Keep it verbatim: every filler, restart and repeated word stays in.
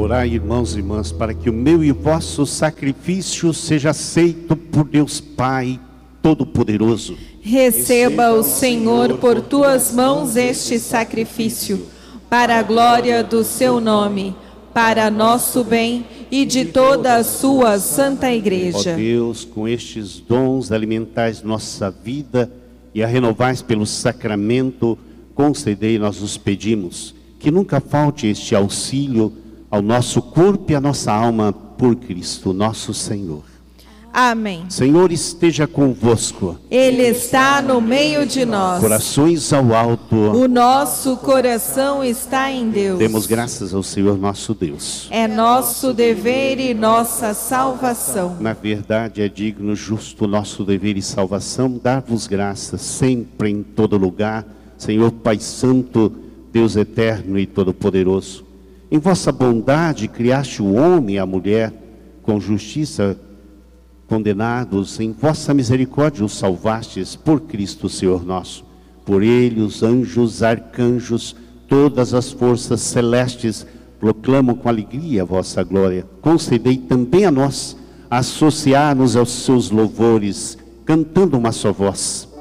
Orai, irmãos e irmãs, para que o meu e o vosso sacrifício seja aceito por Deus Pai Todo-Poderoso. Receba o Senhor por tuas mãos este sacrifício, para a glória do seu nome, para nosso bem e de toda a sua santa igreja. Ó Deus, com estes dons alimentais nossa vida e a renovais pelo sacramento, concedei, nós os pedimos, que nunca falte este auxílio ao nosso corpo e à nossa alma por Cristo nosso Senhor. Amém. Senhor esteja convosco. Ele está no meio de nós. Corações ao alto. O nosso coração está em Deus. Demos graças ao Senhor nosso Deus. É nosso dever e nossa salvação. Na verdade é digno, justo nosso dever e salvação dar-vos graças sempre em todo lugar, Senhor Pai Santo, Deus eterno e todo-poderoso. Em vossa bondade criaste o homem e a mulher com justiça condenados, em vossa misericórdia os salvastes por Cristo Senhor nosso. Por ele os anjos, arcanjos, todas as forças celestes proclamam com alegria a vossa glória. Concedei também a nós associar-nos aos seus louvores, cantando uma só voz.